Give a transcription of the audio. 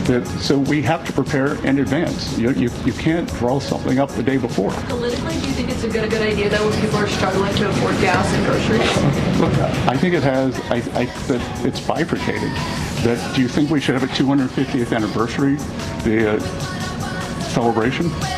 So we have to prepare in advance. You can't draw something up the day before. Politically, do you think it's a good idea that when people are struggling to afford gas and groceries? Look, I think it has. That it's bifurcated. That do you think we should have a 250th anniversary, the celebration?